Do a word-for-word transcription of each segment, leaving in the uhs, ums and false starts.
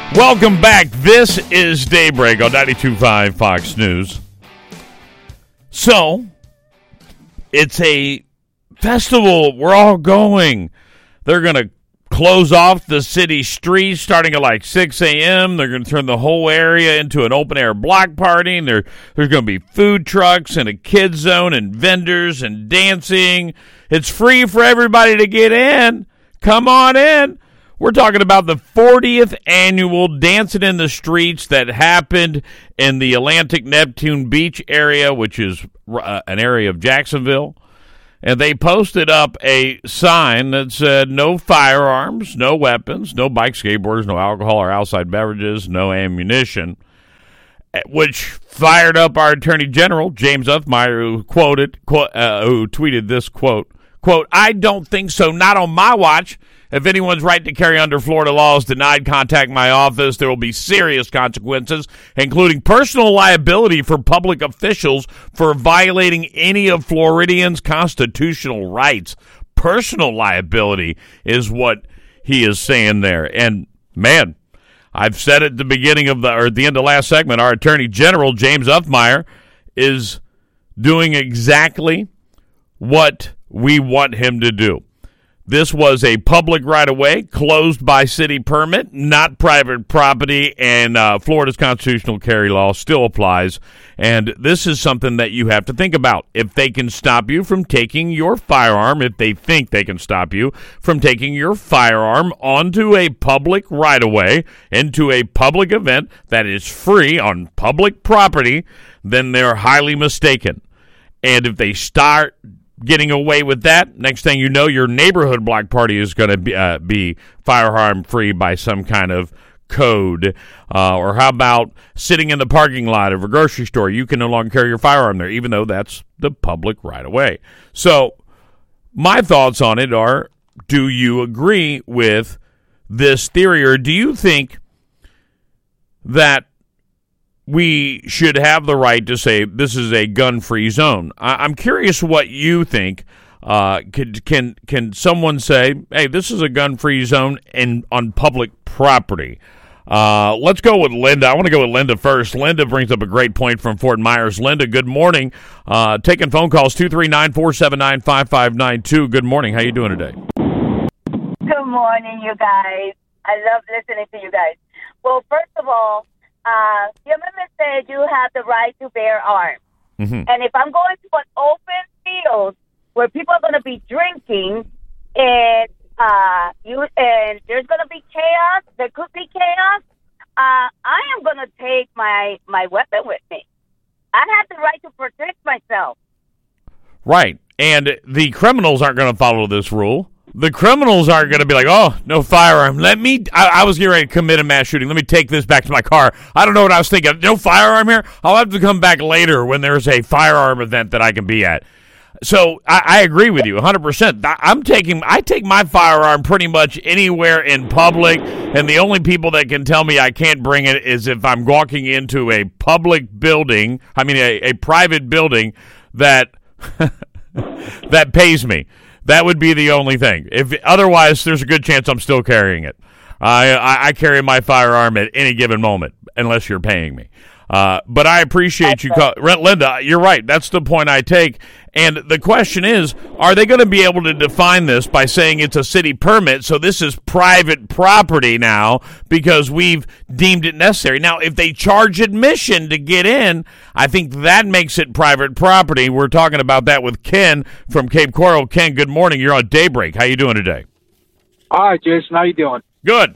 Welcome back. This is Daybreak on ninety-two point five Fox News. So, it's a festival. We're all going. They're going to close off the city streets starting at like six a.m. They're going to turn the whole area into an open-air block party. And there, there's going to be food trucks and a kids zone and vendors and dancing. It's free for everybody to get in. Come on in. We're talking about the fortieth annual Dancing in the Streets that happened in the Atlantic Neptune Beach area, which is uh, an area of Jacksonville. And they posted up a sign that said no firearms, no weapons, no bike skateboarders, no alcohol or outside beverages, no ammunition, which fired up our Attorney General, James Uthmeyer, who quoted, quote, uh, who tweeted this quote, quote, "I don't think so, not on my watch. If anyone's right to carry under Florida law is denied, contact my office. There will be serious consequences, including personal liability for public officials for violating any of Floridians' constitutional rights." Personal liability is what he is saying there. And, man, I've said at the beginning of the, or at the end of the last segment, our Attorney General, James Uthmeyer, is doing exactly what we want him to do. This was a public right-of-way closed by city permit, not private property, and uh, Florida's constitutional carry law still applies. And this is something that you have to think about. If they can stop you from taking your firearm, if they think they can stop you from taking your firearm onto a public right-of-way, into a public event that is free on public property, then they're highly mistaken. And if they start getting away with that, next thing you know, your neighborhood block party is going to be, uh, be firearm free by some kind of code. Uh, or how about sitting in the parking lot of a grocery store? You can no longer carry your firearm there, even though that's the public right of way. So my thoughts on it are, do you agree with this theory, or do you think that we should have the right to say this is a gun-free zone? I- I'm curious what you think. Uh, can, can can someone say, hey, this is a gun-free zone in, on public property? Uh, let's go with Linda. I want to go with Linda first. Linda brings up a great point from Fort Myers. Linda, good morning. Uh, taking phone calls, two three nine, four seven nine, five five nine two. Good morning. How you doing today? Good morning, you guys. I love listening to you guys. Well, first of all, Uh, the amendment said you have the right to bear arms. Mm-hmm. And if I'm going to an open field where people are going to be drinking and uh, you and there's going to be chaos, there could be chaos, uh, I am going to take my, my weapon with me. I have the right to protect myself. Right. And the criminals aren't going to follow this rule. The criminals aren't going to be like, oh, no firearm. Let me, I, I was getting ready to commit a mass shooting. Let me take this back to my car. I don't know what I was thinking. No firearm here? I'll have to come back later when there's a firearm event that I can be at. So I, I agree with you one hundred percent. I'm taking, I take my firearm pretty much anywhere in public, and the only people that can tell me I can't bring it is if I'm walking into a public building, I mean a, a private building that that pays me. That would be the only thing. If otherwise, there's a good chance I'm still carrying it. I, I, I carry my firearm at any given moment, unless you're paying me. Uh, but I appreciate you, call, Linda. You're right. That's the point I take. And the question is, are they going to be able to define this by saying it's a city permit, so this is private property now because we've deemed it necessary? Now, if they charge admission to get in, I think that makes it private property. We're talking about that with Ken from Cape Coral. Ken, good morning. You're on Daybreak. How you doing today? Hi, Jason. How you doing? Good.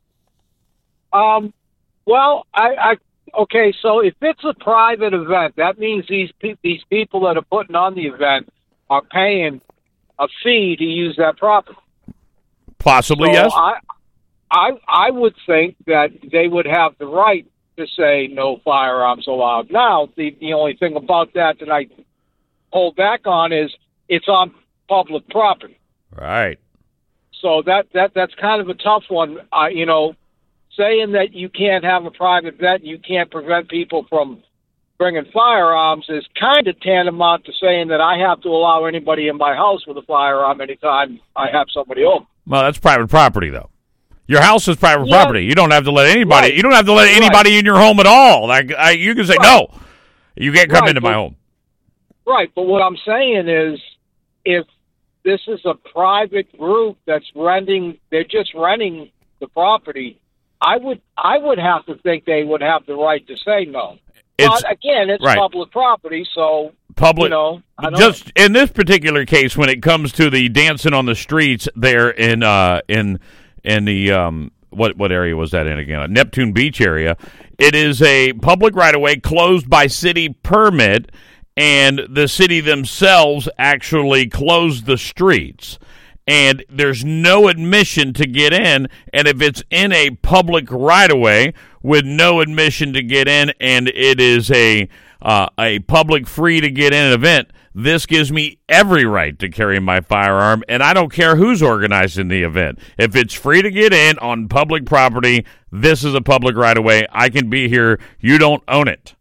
Um. Well, I... I Okay, so if it's a private event, that means these pe- these people that are putting on the event are paying a fee to use that property. Possibly, so yes. I, I I would think that they would have the right to say no firearms allowed. Now, the the only thing about that that I hold back on is it's on public property. Right. So that that that's kind of a tough one. Uh, you know. Saying that you can't have a private event, you can't prevent people from bringing firearms is kind of tantamount to saying that I have to allow anybody in my house with a firearm anytime I have somebody over. Well, that's private property, though. Your house is private Yeah. property. You don't have to let anybody. Right. You don't have to let anybody Right. in your home at all. Like I, you can say Right. no. You can't come Right, into my but- home. Right, but what I'm saying is, if this is a private group that's renting, they're just renting the property. I would, I would have to think they would have the right to say no. It's but again, it's right. public property, so public. you know, I don't Just in this particular case, when it comes to the dancing on the streets there in uh, in in the um, what what area was that in again? Neptune Beach area. It is a public right of way closed by city permit, and the city themselves actually closed the streets. And there's no admission to get in, and if it's in a public right-of-way with no admission to get in, and it is a uh, a public free-to-get-in event, this gives me every right to carry my firearm, and I don't care who's organizing the event. If it's free to get in on public property, this is a public right-of-way. I can be here. You don't own it.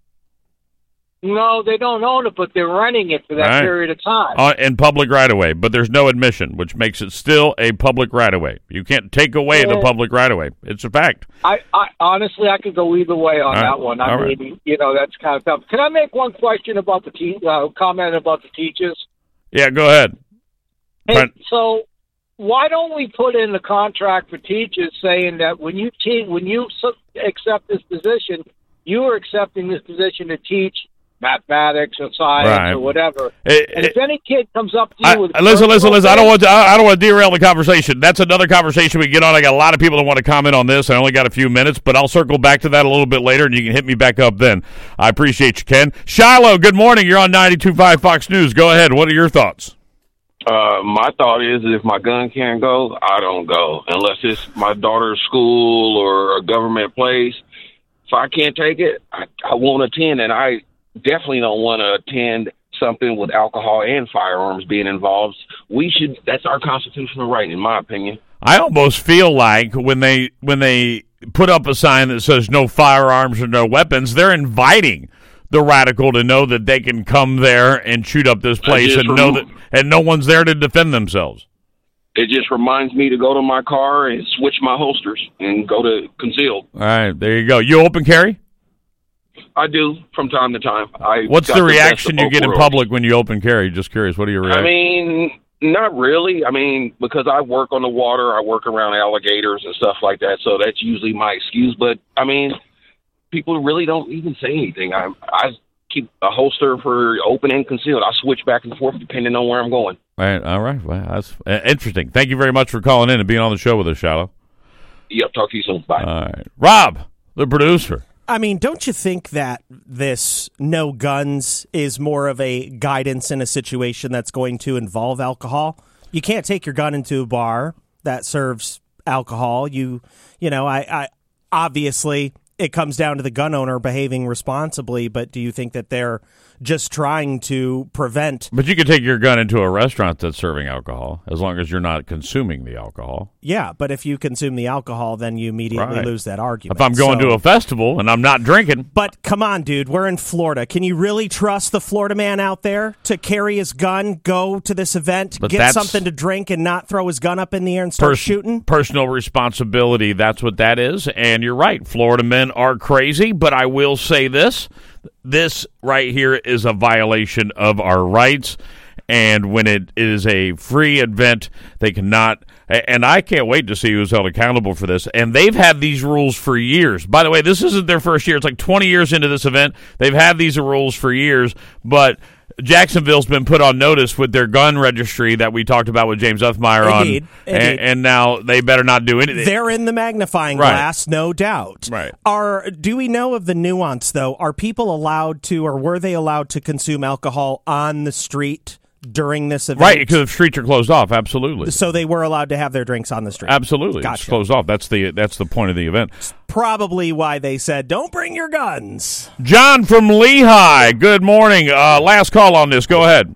No, they don't own it, but they're renting it for that Right. period of time. Uh, in public right-of-way, but there's no admission, which makes it still a public right-of-way. You can't take away the Yeah. public right-of-way. It's a fact. I, I honestly, I could go either way on All right. that one. I All mean, right. you know, that's kind of tough. Can I make one question about the te- uh, comment about the teachers? Yeah, go ahead. Hey, Brent. so why don't we put in the contract for teachers saying that when you te- when you su- accept this position, you are accepting this position to teach mathematics or science Right. or whatever. It- and if it- any kid comes up to you I, with listen, listen, listen. I don't personal want to. I, I don't want to derail the conversation. That's another conversation we get on. I got a lot of people that want to comment on this. I only got a few minutes, but I'll circle back to that a little bit later, and you can hit me back up then. I appreciate you, Ken. Shiloh, good morning. You're on ninety-two point five Fox News. Go ahead. What are your thoughts? Uh, my thought is if my gun can't go, I don't go unless it's my daughter's school or a government place. If I can't take it, I, I won't attend, and I definitely don't want to attend something with alcohol and firearms being involved. We should. That's our constitutional right, in my opinion. I almost feel like when they when they put up a sign that says no firearms or no weapons, they're inviting the radical to know that they can come there and shoot up this place just and know remove- that and no one's there to defend themselves. It just reminds me to go to my car and switch my holsters and go to concealed. All right, there you go. You open carry? I do from time to time. I What's got the best reaction of you both get in worlds. public when you open carry? Just curious. What are your reactions? I mean, not really. I mean, because I work on the water, I work around alligators and stuff like that, so that's usually my excuse. But, I mean, people really don't even say anything. I, I keep a holster for open and concealed. I switch back and forth depending on where I'm going. All right, all right. Well, that's uh, interesting. Thank you very much for calling in and being on the show with us, Shiloh. Yep, talk to you soon. Bye. All right. Rob, the producer. I mean, don't you think that this no guns is more of a guidance in a situation that's going to involve alcohol? You can't take your gun into a bar that serves alcohol. You, you know, I, I obviously it comes down to the gun owner behaving responsibly, but do you think that they're just trying to prevent? But you can take your gun into a restaurant that's serving alcohol as long as you're not consuming the alcohol. Yeah, but if you consume the alcohol, then you immediately Right. lose that argument. If I'm going So- to a festival and I'm not drinking, But come on, dude, we're in Florida. Can you really trust the Florida man out there to carry his gun, go to this event, But get that's- something to drink, and not throw his gun up in the air and start pers- shooting? personal responsibility, that's what that is. And you're right, Florida men are crazy, but I will say this. This right here is a violation of our rights. And when it is a free event, they cannot. And I can't wait to see who's held accountable for this. And they've had these rules for years. By the way, this isn't their first year. It's like twenty years into this event. They've had these rules for years. But Jacksonville's been put on notice with their gun registry that we talked about with James Uthmeyer Indeed, on. indeed. And, and now they better not do anything. They're in the magnifying Right. glass, no doubt. Right. Are do we know of the nuance, though? Are people allowed to, or were they allowed to consume alcohol on the street during this event? Right, because the streets are closed off. Absolutely. So they were allowed to have their drinks on the street. Absolutely. It's Gotcha. closed off. That's the that's the point of the event. Probably why they said, don't bring your guns. John from Lehigh, good morning. Uh, last call on this. Go ahead.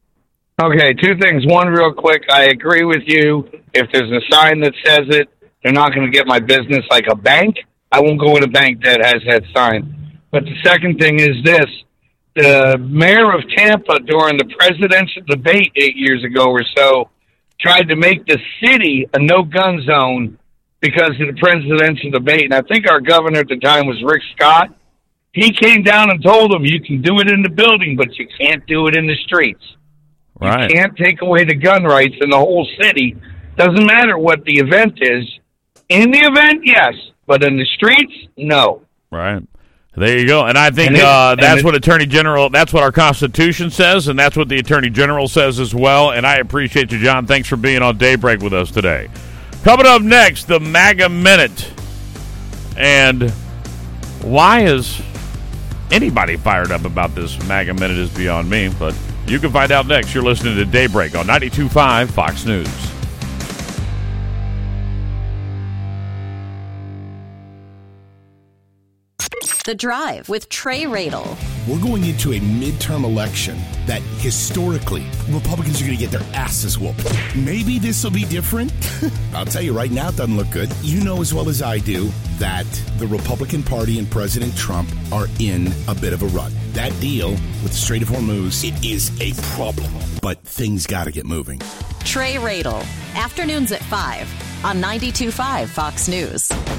Okay, two things. One, real quick, I agree with you. If there's a sign that says it, they're not going to get my business like a bank. I won't go in a bank that has that sign. But the second thing is this. The mayor of Tampa during the presidential debate eight years ago or so tried to make the city a no-gun zone because of the presidential debate. And I think our governor at the time was Rick Scott. He came down and told them, you can do it in the building, but you can't do it in the streets. Right. You can't take away the gun rights in the whole city. Doesn't matter what the event is. In the event, yes, but in the streets, no. Right. There you go. And I think and it, uh, that's it, what Attorney General, that's what our Constitution says, and that's what the Attorney General says as well. And I appreciate you, John. Thanks for being on Daybreak with us today. Coming up next, the MAGA Minute. And why is anybody fired up about this MAGA Minute is beyond me, but you can find out next. You're listening to Daybreak on ninety-two point five Fox News. The Drive with Trey Radel. We're going into a midterm election that historically Republicans are going to get their asses whooped. Maybe this will be different. I'll tell you right now, it doesn't look good. You know as well as I do that the Republican Party and President Trump are in a bit of a rut. That deal with the Strait of Hormuz, it is a problem. But things got to get moving. Trey Radel. Afternoons at five on ninety-two point five Fox News.